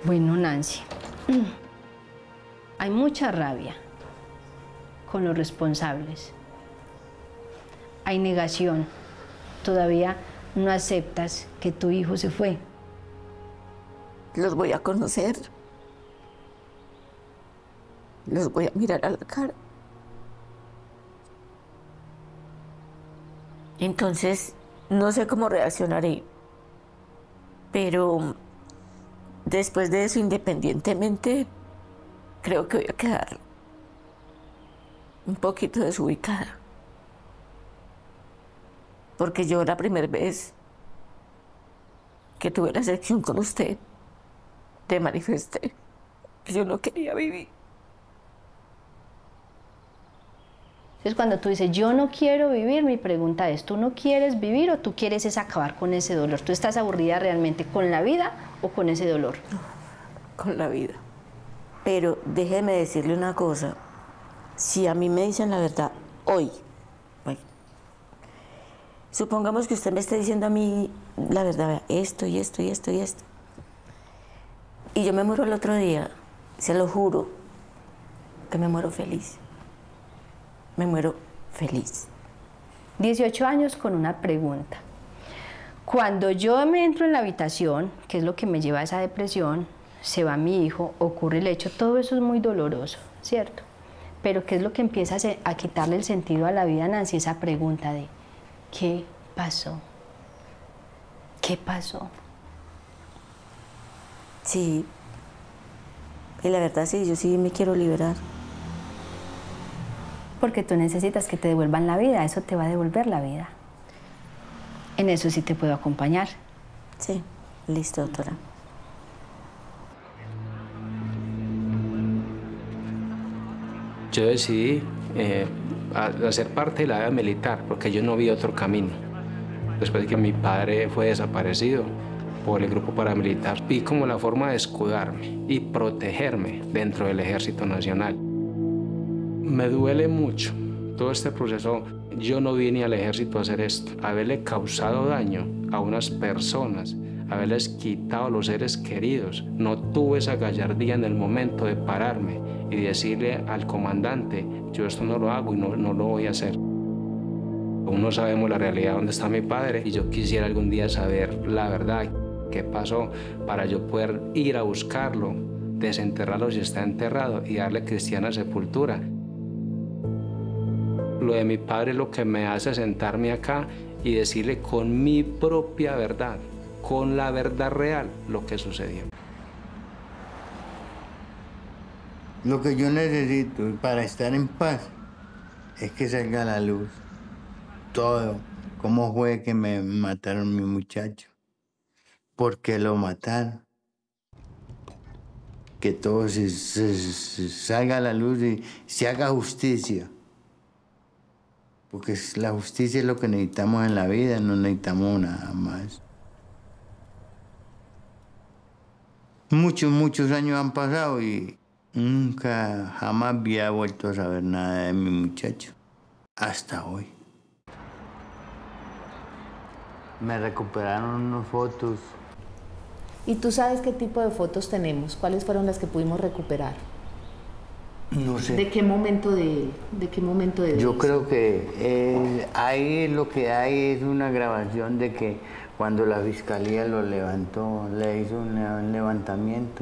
Bueno, Nancy, hay mucha rabia con los responsables. Hay negación. Todavía no aceptas que tu hijo se fue. Los voy a conocer. Los voy a mirar a la cara. Entonces, no sé cómo reaccionaré. Pero después de eso, independientemente, creo que voy a quedar un poquito desubicada. Porque yo la primera vez que tuve la sección con usted, te manifesté que yo no quería vivir. Entonces, cuando tú dices, yo no quiero vivir, mi pregunta es, ¿tú no quieres vivir o tú quieres es acabar con ese dolor? ¿Tú estás aburrida realmente con la vida o con ese dolor? Con la vida. Pero déjeme decirle una cosa. Si a mí me dicen la verdad hoy, supongamos que usted me esté diciendo a mí la verdad, vea, esto y esto y esto y esto, y yo me muero el otro día, se lo juro que me muero feliz. Me muero feliz. 18 años con una pregunta. Cuando yo me entro en la habitación, que es lo que me lleva a esa depresión, se va mi hijo, ocurre el hecho, todo eso es muy doloroso, ¿cierto? Pero ¿qué es lo que empieza a quitarle el sentido a la vida, Nancy? Esa pregunta de ¿qué pasó? ¿Qué pasó? Sí. Y la verdad sí, yo sí me quiero liberar. Porque tú necesitas que te devuelvan la vida, eso te va a devolver la vida. En eso sí te puedo acompañar. Sí, listo, doctora. Yo decidí hacer parte de la vida militar porque yo no vi otro camino. Después de que mi padre fue desaparecido por el grupo paramilitar, vi como la forma de escudarme y protegerme dentro del Ejército Nacional. Me duele mucho todo este proceso. Yo no vine al ejército a hacer esto, a haberle causado daño a unas personas, a haberles quitado los seres queridos. No tuve esa gallardía en el momento de pararme y decirle al comandante, yo esto no lo hago y no lo voy a hacer. Aún no sabemos la realidad dónde está mi padre y yo quisiera algún día saber la verdad, qué pasó, para yo poder ir a buscarlo, desenterrarlo si está enterrado y darle cristiana sepultura. Lo de mi padre es lo que me hace sentarme acá y decirle con mi propia verdad, con la verdad real, lo que sucedió. Lo que yo necesito para estar en paz es que salga a la luz todo. ¿Cómo fue que me mataron a mi muchacho? ¿Por qué lo mataron? Que todo se salga a la luz y se haga justicia. Porque la justicia es lo que necesitamos en la vida, no necesitamos nada más. Muchos años han pasado y nunca, jamás había vuelto a saber nada de mi muchacho. Hasta hoy. Me recuperaron unas fotos. ¿Y tú sabes qué tipo de fotos tenemos? ¿Cuáles fueron las que pudimos recuperar? No sé. ¿De qué momento de Yo creo que ahí lo que hay es una grabación de que cuando la fiscalía lo levantó, le hizo un levantamiento